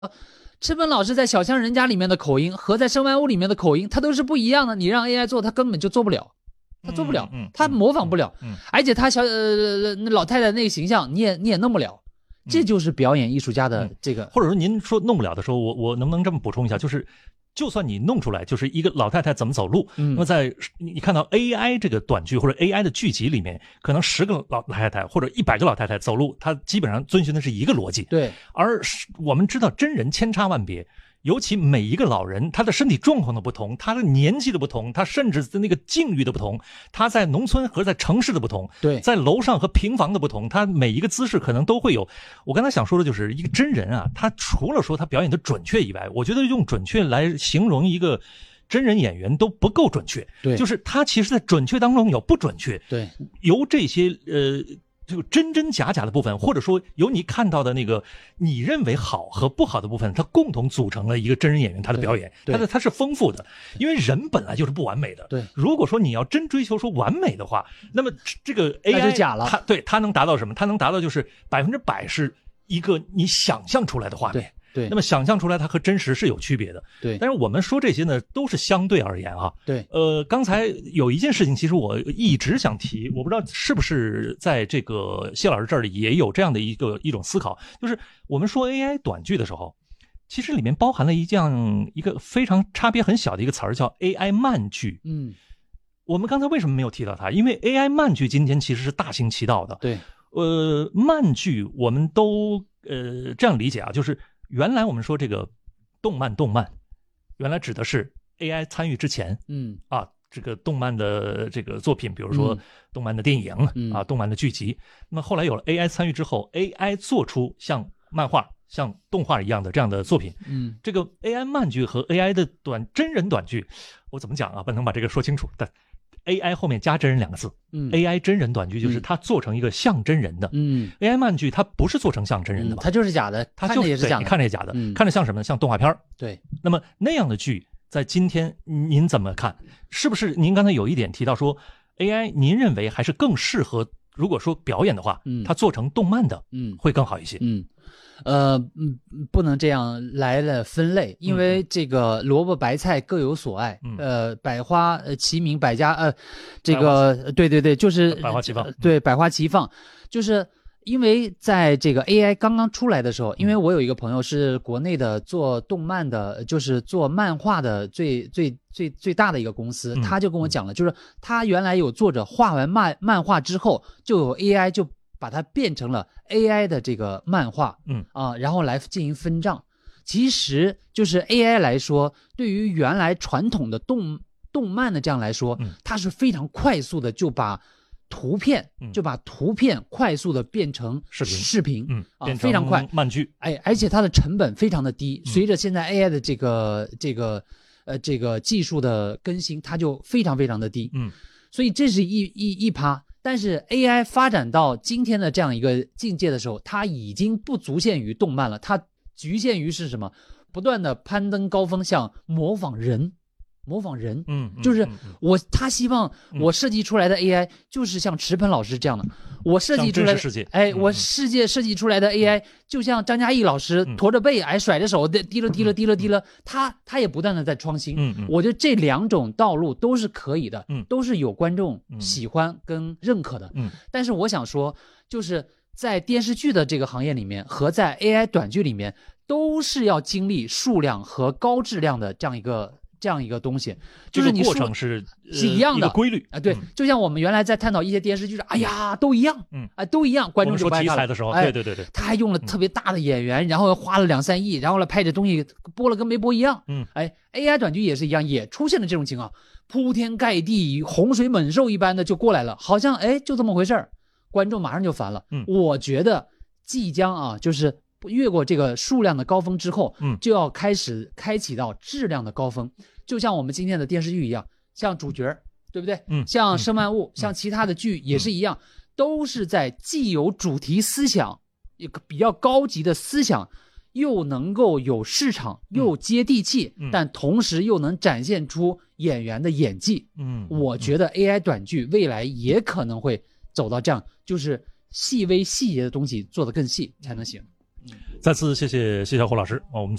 赤本老师在《小乡人家》里面的口音和在《生万物》里面的口音，它都是不一样的。你让 AI 做，它根本就做不了，它做不了，它模仿不了。而且他那老太太那个形象，你也弄不了。这就是表演艺术家的这个， 或者说您说弄不了的时候，我能不能这么补充一下？就算你弄出来，就是一个老太太怎么走路，那么在你看到 AI 这个短剧或者 AI 的剧集里面，可能10个老太太或者100个老太太走路，它基本上遵循的是一个逻辑。 对， 而我们知道真人千差万别。尤其每一个老人，他的身体状况的不同，他的年纪的不同，他甚至那个境遇的不同，他在农村和在城市的不同， 对， 在楼上和平房的不同，他每一个姿势可能都会有。我刚才想说的就是一个真人啊，他除了说他表演的准确以外，我觉得用准确来形容一个真人演员都不够准确。 对， 就是他其实在准确当中有不准确。 对， 由这些这个真真假假的部分，或者说由你看到的那个你认为好和不好的部分，它共同组成了一个真人演员他的表演，他是丰富的，因为人本来就是不完美的。 对， 如果说你要真追求说完美的话，那么这个 AI 那就假了。 它能达到什么？它能达到就是100%是一个你想象出来的画面。 对， 那么想象出来它和真实是有区别的。 对， 但是我们说这些呢，都是相对而言啊。 对， 刚才有一件事情，其实我一直想提，我不知道是不是在这个谢老师这里也有这样的一种思考，就是我们说 AI 短剧的时候，其实里面包含了一个非常差别很小的一个词儿，叫 AI 慢剧。我们刚才为什么没有提到它？因为 AI 慢剧今天其实是大行其道的。 对， 慢剧我们都这样理解啊，就是原来我们说这个动漫，原来指的是 AI 参与之前，这个动漫的这个作品，比如说动漫的电影动漫的剧集。那么后来有了 AI 参与之后 ，AI 做出像漫画、像动画一样的这样的作品。这个 AI 慢剧和 AI 的真人短剧，我怎么讲啊？不能把这个说清楚，但 AI 后面加真人2个字，AI 真人短剧就是它做成一个像真人的，AI 慢剧它不是做成像真人的， 它就是假的， 它就也是假的， 你看着也假的，看着像什么呢？像动画片。 对， 那么那样的剧在今天您怎么看？是不是您刚才有一点提到说 AI 您认为还是更适合，如果说表演的话，它做成动漫的会更好一些？ 不能这样来了分类，因为这个萝卜白菜各有所爱，百花齐鸣，百家这个对，就是百花齐放， 对，百花齐放，就是因为在这个 AI 刚刚出来的时候，因为我有一个朋友是国内的做动漫的，就是做漫画的最大的一个公司，他就跟我讲了，就是他原来有作者画完漫画之后，就有 AI 就把它变成了 AI 的这个漫画，然后来进行分账。其实就是 AI 来说，对于原来传统的动漫的这样来说，它是非常快速的就把图片快速的变成视频，非常快， 慢剧， 而且它的成本非常的低。随着现在 AI 的这个技术的更新，它就非常非常的低，所以这是一趴。但是 AI 发展到今天的这样一个境界的时候，它已经不局限于动漫了，它局限于是什么？不断的攀登高峰，像模仿人，就是他希望我设计出来的 AI 就是像池鹏老师这样的，我设计出来的我设计出来的 AI 就像张嘉译老师驼着背甩着手滴了，他也不断的在创新。我觉得这2种道路都是可以的，都是有观众喜欢跟认可的。但是我想说，就是在电视剧的这个行业里面和在 AI 短剧里面，都是要经历数量和高质量的这样一个东西，就是你过程是一样的一个规律啊。对，就像我们原来在探讨一些电视剧，哎呀，都一样，都一样，观众就不爱看了。 说题材的时候，对， 他还用了特别大的演员，然后花了2-3亿，然后来拍这东西，播了跟没播一样。AI 短剧也是一样，也出现了这种情况，铺天盖地，洪水猛兽一般的就过来了，好像就这么回事儿，观众马上就烦了。我觉得即将就是越过这个数量的高峰之后，就要开启到质量的高峰，就像我们今天的电视剧一样，像主角，对不对？像《生万物》，像其他的剧也是一样，都是在既有主题思想，一个比较高级的思想，又能够有市场，又接地气，但同时又能展现出演员的演技。我觉得 AI 短剧未来也可能会走到这样，就是细微细节的东西做得更细才能行。 再次谢谢谢小虎老师啊，我们。